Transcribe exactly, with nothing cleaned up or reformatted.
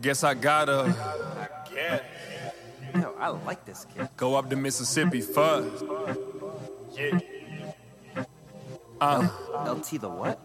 guess I gotta Yeah. Yo, I like this kid. go up to Mississippi first. Yeah. Uh, L T the what?